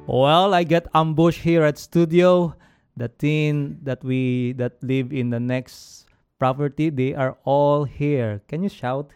Well, I get ambushed here at studio. The teen that live in the next property, they are all here. Can you shout?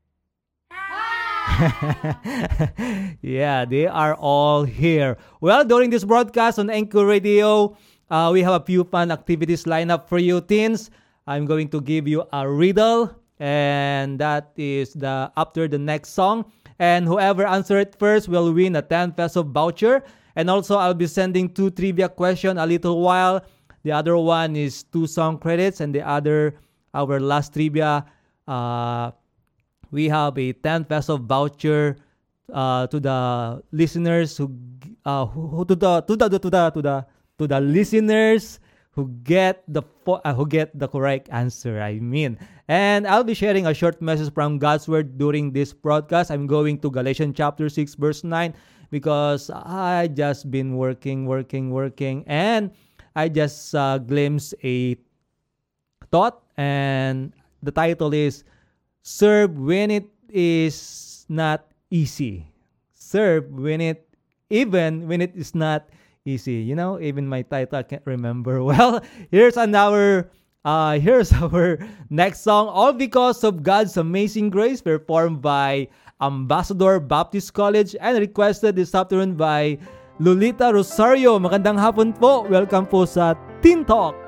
Yeah, they are all here. Well, during this broadcast on Anchor Radio, we have a few fun activities lined up for you, teens. I'm going to give you a riddle, and that is the after the next song. And whoever answer it first will win a 10 peso voucher. And also, I'll be sending two trivia questions a little while. The other one is two song credits, and the other, our last trivia, uh, we have a 10 peso voucher to the listeners who to the listeners who get the correct answer. I mean, and I'll be sharing a short message from God's word during this broadcast. I'm going to Galatians chapter 6 verse 9 because I just been working, and I just glimpsed a thought, and the title is serve when it is not easy. Serve even when it is not easy. Even my title I can't remember. Well, here's our next song, All Because of God's Amazing Grace, performed by Ambassador Baptist College and requested this afternoon by Lolita Rosario. Magandang hapon po. Welcome po sa Teen Talk.